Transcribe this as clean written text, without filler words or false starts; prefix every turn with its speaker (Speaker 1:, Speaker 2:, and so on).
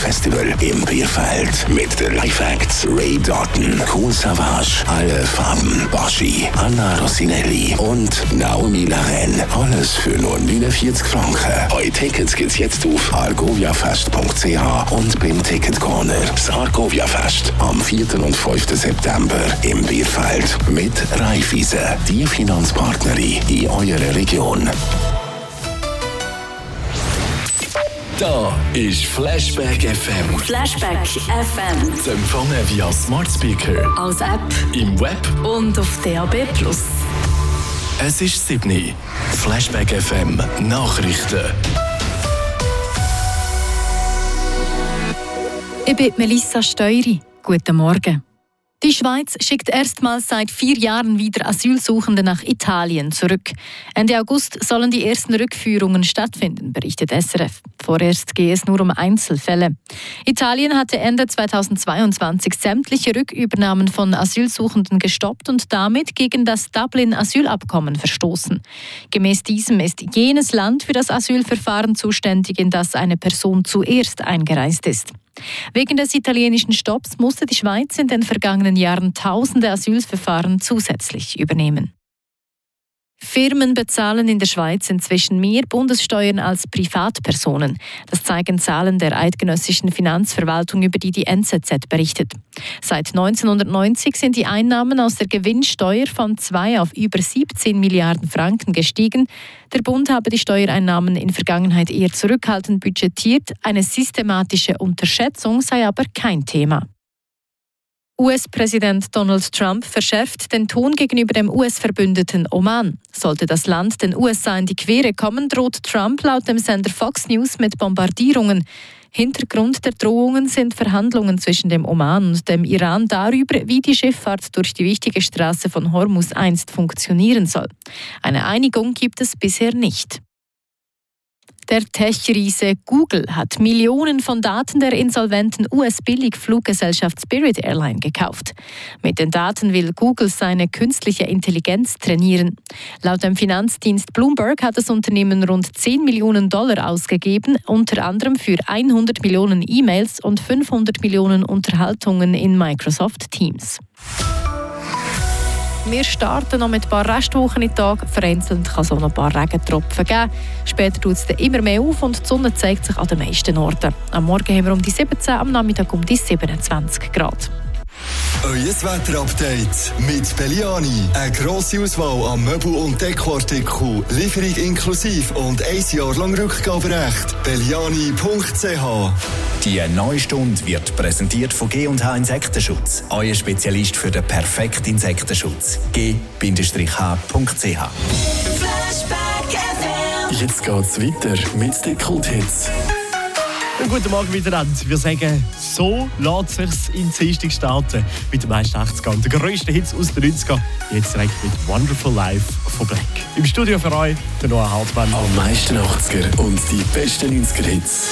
Speaker 1: Festival im Bierfeld mit den Live-Acts Ray Doughton, Kool Savas, Alle Farben, Baschi, Anna Rossinelli und Naomi Laren. Alles für nur 49 Franken. Eure Tickets gibt's jetzt auf argoviafest.ch und beim Ticketcorner. Das Argovia-Fest am 4. und 5. September im Bierfeld mit Raiffeisen, die Finanzpartnerin in eurer Region. Da ist Flashback FM.
Speaker 2: Flashback FM.
Speaker 1: Zu empfangen via Smart Speaker,
Speaker 2: Als App
Speaker 1: im Web
Speaker 2: und auf DAB+.
Speaker 1: Es ist 7. Flashback FM Nachrichten.
Speaker 3: Ich bin Melissa Steury. Guten Morgen. Die Schweiz schickt erstmals seit 4 Jahren wieder Asylsuchende nach Italien zurück. Ende August sollen die ersten Rückführungen stattfinden, berichtet SRF. Vorerst gehe es nur um Einzelfälle. Italien hatte Ende 2022 sämtliche Rückübernahmen von Asylsuchenden gestoppt und damit gegen das Dublin-Asylabkommen verstoßen. Gemäß diesem ist jenes Land für das Asylverfahren zuständig, in das eine Person zuerst eingereist ist. Wegen des italienischen Stopps musste die Schweiz in den vergangenen Jahren tausende Asylverfahren zusätzlich übernehmen. Firmen bezahlen in der Schweiz inzwischen mehr Bundessteuern als Privatpersonen. Das zeigen Zahlen der eidgenössischen Finanzverwaltung, über die die NZZ berichtet. Seit 1990 sind die Einnahmen aus der Gewinnsteuer von 2 auf über 17 Milliarden Franken gestiegen. Der Bund habe die Steuereinnahmen in Vergangenheit eher zurückhaltend budgetiert. Eine systematische Unterschätzung sei aber kein Thema. US-Präsident Donald Trump verschärft den Ton gegenüber dem US-Verbündeten Oman. Sollte das Land den USA in die Quere kommen, droht Trump laut dem Sender Fox News mit Bombardierungen. Hintergrund der Drohungen sind Verhandlungen zwischen dem Oman und dem Iran darüber, wie die Schifffahrt durch die wichtige Straße von Hormuz einst funktionieren soll. Eine Einigung gibt es bisher nicht. Der Tech-Riese Google hat Millionen von Daten der insolventen US-Billigfluggesellschaft Spirit Airline gekauft. Mit den Daten will Google seine künstliche Intelligenz trainieren. Laut dem Finanzdienst Bloomberg hat das Unternehmen rund $10 Millionen ausgegeben, unter anderem für 100 Millionen E-Mails und 500 Millionen Unterhaltungen in Microsoft Teams. Wir starten noch mit ein paar Restwochen in den Tag. Vereinzelt kann es auch noch ein paar Regentropfen geben. Später tut es dann immer mehr auf und die Sonne zeigt sich an den meisten Orten. Am Morgen haben wir um die 17, am Nachmittag um die 27 Grad.
Speaker 4: Euer Wetterupdate mit Belliani. Eine grosse Auswahl an Möbel- und Dekoartikeln. Lieferung inklusive und 1 Jahr lang Rückgaberecht. Belliani.ch.
Speaker 5: Die neue Stunde wird präsentiert von G&H Insektenschutz. Euer Spezialist für den perfekten Insektenschutz. G-H.ch.
Speaker 1: Jetzt geht's weiter mit den Kulthits.
Speaker 6: Guten Morgen miteinander. Wir sagen, so lässt sich's in die Dienstag starten mit den meisten 80er und den grössten Hits aus den 90er. Jetzt direkt mit Wonderful Life von Black. Im Studio für euch der Noah Hartmann.
Speaker 1: Am meisten 80er und die besten 90er Hits.